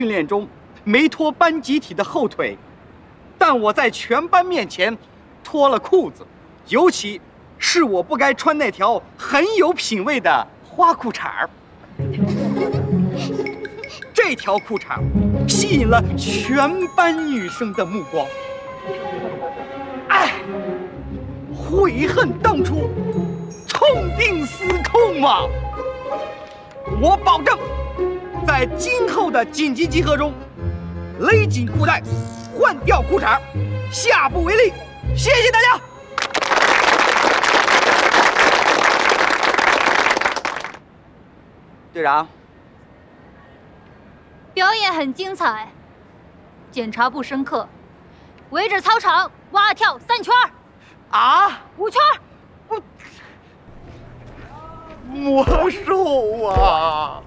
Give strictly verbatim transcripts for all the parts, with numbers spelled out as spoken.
训练中没拖班集体的后腿，但我在全班面前脱了裤子，尤其是我不该穿那条很有品味的花裤衩儿。这条裤衩吸引了全班女生的目光。哎，悔恨当初，痛定思痛啊！我保证，在今后的紧急集合中，勒紧裤带，换掉裤衩，下不为例。谢谢大家。队长， 表演很精彩，检查不深刻，围着操场蛙跳三圈儿， 啊， 五圈儿。 我魔兽啊！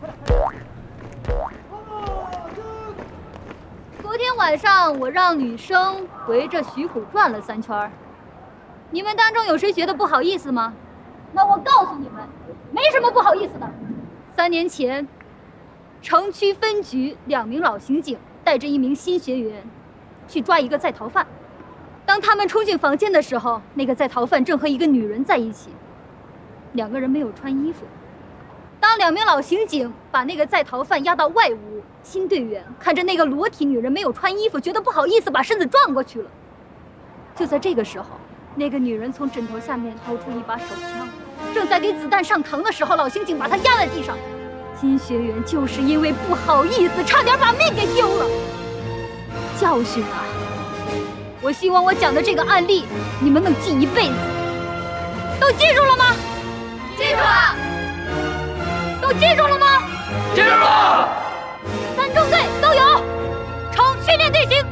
昨天晚上我让女生围着徐虎转了三圈儿，你们当中有谁觉得不好意思吗？那我告诉你们，没什么不好意思的。三年前，城区分局两名老刑警带着一名新学员去抓一个在逃犯。当他们冲进房间的时候，那个在逃犯正和一个女人在一起，两个人没有穿衣服。当两名老刑警把那个在逃犯押到外屋，新队员看着那个裸体女人没有穿衣服，觉得不好意思，把身子转过去了。就在这个时候，那个女人从枕头下面掏出一把手枪，正在给子弹上膛的时候，老刑警把她压在地上。新学员就是因为不好意思，差点把命给丢了。教训啊！我希望我讲的这个案例，你们能记一辈子。都记住了吗？记住了。都记住了吗？ 记住了。 三中队都有，呈训练队形。